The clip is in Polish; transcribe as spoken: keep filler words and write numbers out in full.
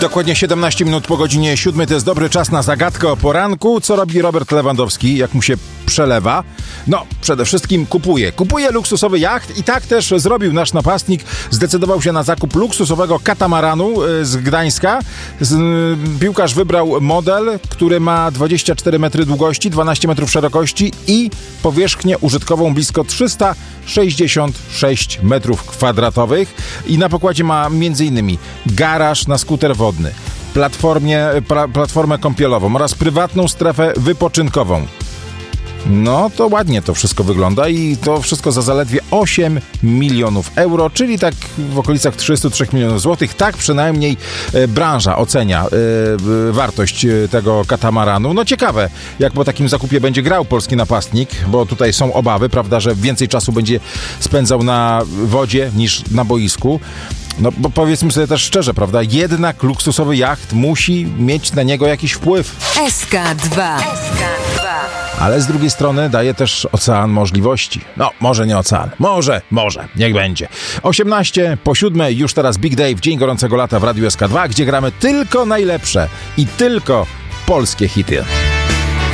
Dokładnie siedemnaście minut po godzinie siódmej. To jest dobry czas na zagadkę o poranku. Co robi Robert Lewandowski, jak mu się przelewa? No, przede wszystkim kupuje. Kupuje luksusowy jacht i tak też zrobił nasz napastnik. Zdecydował się na zakup luksusowego katamaranu z Gdańska. Piłkarz wybrał model, który ma dwadzieścia cztery metry długości, dwanaście metrów szerokości i powierzchnię użytkową blisko trzysta sześćdziesiąt sześć metrów kwadratowych. I na pokładzie ma między innymi garaż na skuter wodny, platformie, pra, platformę kąpielową oraz prywatną strefę wypoczynkową. No to ładnie to wszystko wygląda i to wszystko za zaledwie osiem milionów euro, czyli tak w okolicach trzysta trzy milionów złotych. Tak przynajmniej e, branża ocenia e, wartość tego katamaranu. No ciekawe, jak po takim zakupie będzie grał polski napastnik, bo tutaj są obawy, prawda, że więcej czasu będzie spędzał na wodzie niż na boisku. No bo powiedzmy sobie też szczerze, prawda, jednak luksusowy jacht musi mieć na niego jakiś wpływ. S K dwa. Ale z drugiej strony daje też ocean możliwości. No, może nie ocean. Może, może. Niech będzie. osiemnaście po siódmej, już teraz Big Day w Dzień Gorącego Lata w Radiu S K dwa, gdzie gramy tylko najlepsze i tylko polskie hity.